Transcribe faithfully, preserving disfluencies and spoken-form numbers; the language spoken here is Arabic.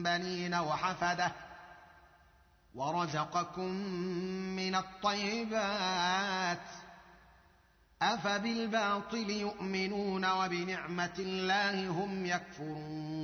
بنين وحفدة ورزقكم من الطيبات أفبالباطل يؤمنون وبنعمة الله هم يكفرون